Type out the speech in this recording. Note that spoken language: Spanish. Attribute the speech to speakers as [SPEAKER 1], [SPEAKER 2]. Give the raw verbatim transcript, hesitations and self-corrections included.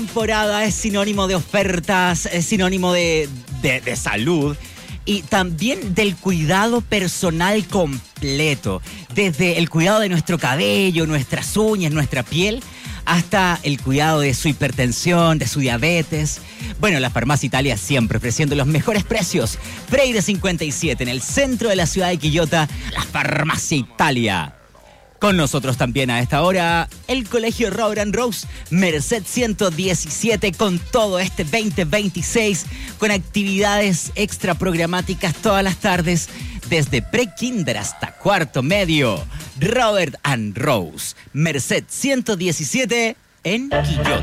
[SPEAKER 1] Temporada es sinónimo de ofertas, es sinónimo de, de, de salud y también del cuidado personal completo. Desde el cuidado de nuestro cabello, nuestras uñas, nuestra piel, hasta el cuidado de su hipertensión, de su diabetes. Bueno, la Farmacia Italia siempre ofreciendo los mejores precios. Freire cincuenta y siete, en el centro de la ciudad de Quillota, la Farmacia Italia. Con nosotros también a esta hora, el Colegio Robert and Rose, Merced ciento diecisiete, con todo este veinte veintiséis, con actividades extra programáticas todas las tardes, desde pre-kinder hasta cuarto medio. Robert and Rose, Merced ciento diecisiete, en Quillota.